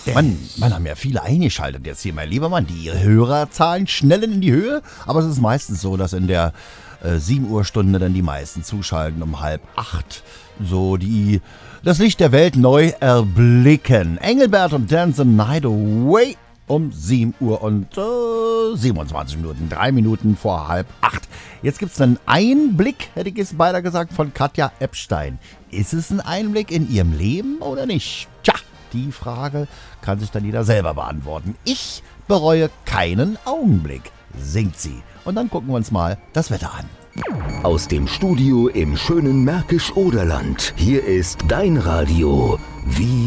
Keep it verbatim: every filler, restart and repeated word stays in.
Man, man haben ja viele eingeschaltet jetzt hier, mein lieber Mann. Die Hörerzahlen schnellen in die Höhe, aber es ist meistens so, dass in der äh, sieben Uhr Stunde dann die meisten zuschalten um halb acht. So die das Licht der Welt neu erblicken. Engelbert und Dance the Night Away um sieben Uhr und äh, siebenundzwanzig Minuten, drei Minuten vor halb acht. Jetzt gibt es einen Einblick, hätte ich jetzt beinahe gesagt, von Katja Epstein. Ist es ein Einblick in ihrem Leben oder nicht? Tja, die Frage kann sich dann jeder selber beantworten. Ich bereue keinen Augenblick, singt sie. Und dann gucken wir uns mal das Wetter an. Aus dem Studio im schönen Märkisch-Oderland. Hier ist dein Radio. Wie